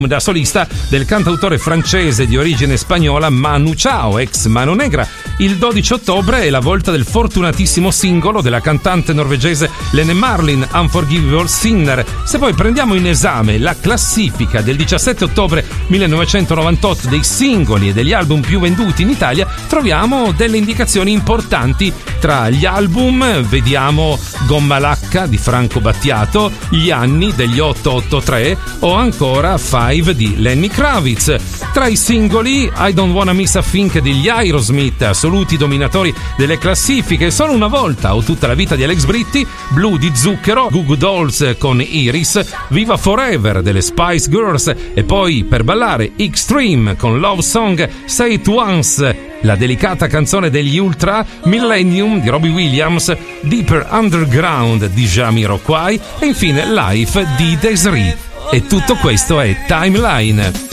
da solista del cantautore francese di origine spagnola Manu Chao, ex Mano Negra. Il 12 ottobre è la volta del fortunatissimo singolo della cantante norvegese Lene Marlin, Unforgivable Sinner. Se poi prendiamo in esame la classifica del 17 ottobre 1998 dei singoli e degli album più venduti in Italia, troviamo delle indicazioni importanti. Tra gli album vediamo Gomma Lacca di Franco Battiato, Gli anni degli 883 o ancora Five di Lenny Kravitz. Tra i singoli I Don't Wanna Miss a Thing degli Aerosmith, assoluti dominatori delle classifiche, Solo una volta o Tutta la vita di Alex Britti, Blue di Zucchero, Goo Goo Dolls con Iris, Viva Forever delle Spice Girls e poi per ballare Extreme con Love Song, Say It Once, la delicata canzone degli Ultra, Millennium di Robbie Williams, Deeper Underground di Jamiroquai e infine Life di Desiree. E tutto questo è Timeline.